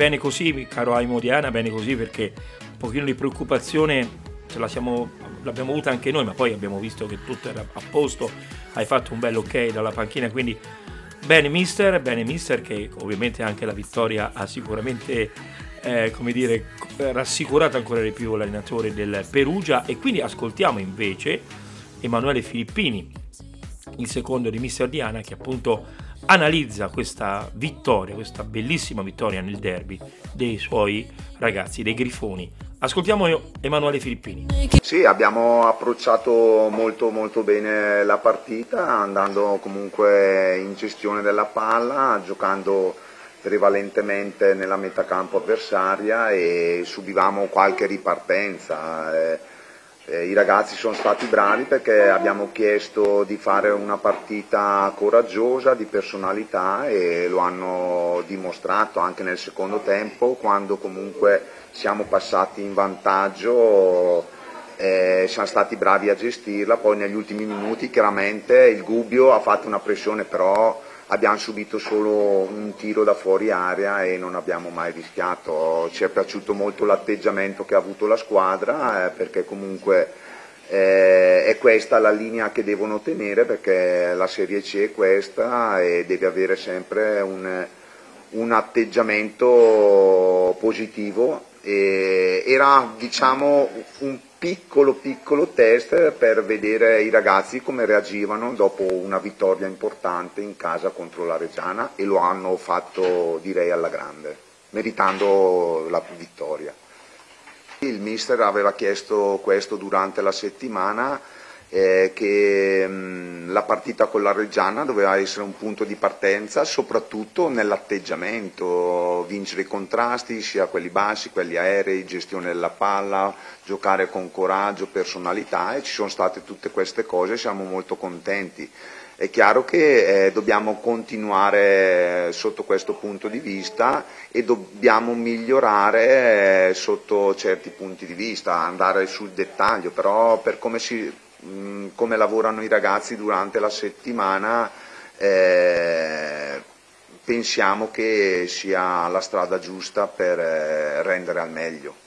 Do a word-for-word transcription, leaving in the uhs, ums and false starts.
bene così, caro Aimo Diana, bene così, perché un pochino di preoccupazione ce la siamo, l'abbiamo avuta anche noi, ma poi abbiamo visto che tutto era a posto, hai fatto un bel ok dalla panchina, quindi bene mister, bene mister, che ovviamente anche la vittoria ha sicuramente eh, come dire, rassicurato ancora di più l'allenatore del Perugia. E quindi ascoltiamo invece Emanuele Filippini, il secondo di mister Diana, che appunto analizza questa vittoria, questa bellissima vittoria nel derby dei suoi ragazzi, dei Grifoni. Ascoltiamo Emanuele Filippini. Sì, abbiamo approcciato molto molto bene la partita, andando comunque in gestione della palla, giocando prevalentemente nella metà campo avversaria e subivamo qualche ripartenza. Eh, eh, I ragazzi sono stati bravi perché abbiamo chiesto di fare una partita coraggiosa, di personalità, e lo hanno dimostrato anche nel secondo tempo, quando comunque siamo passati in vantaggio. Eh, siamo stati bravi a gestirla. Poi negli ultimi minuti chiaramente il Gubbio ha fatto una pressione, però abbiamo subito solo un tiro da fuori area e non abbiamo mai rischiato. Ci è piaciuto molto l'atteggiamento che ha avuto la squadra, eh, perché comunque eh, è questa la linea che devono tenere, perché la Serie C è questa e deve avere sempre un, un atteggiamento positivo. E era, diciamo, un piccolo piccolo test per vedere i ragazzi come reagivano dopo una vittoria importante in casa contro la Reggiana, e lo hanno fatto, direi, alla grande, meritando la vittoria. Il mister aveva chiesto questo durante la settimana, eh, che mh, la partita con la Reggiana doveva essere un punto di partenza, soprattutto nell'atteggiamento, vincere i contrasti, sia quelli bassi, quelli aerei, gestione della palla, giocare con coraggio, personalità, e ci sono state tutte queste cose, siamo molto contenti. È chiaro che eh, dobbiamo continuare sotto questo punto di vista e dobbiamo migliorare eh, sotto certi punti di vista, andare sul dettaglio, però per come, si, mh, come lavorano i ragazzi durante la settimana eh, pensiamo che sia la strada giusta per eh, rendere al meglio.